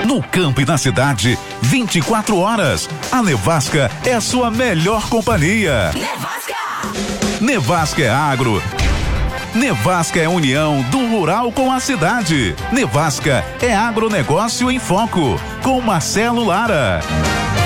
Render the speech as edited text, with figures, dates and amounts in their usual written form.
No campo e na cidade, 24 horas. A Nevasca é a sua melhor companhia. Nevasca é agro. Nevasca é união do rural com a cidade. Nevasca é agronegócio em foco. Com Marcelo Lara.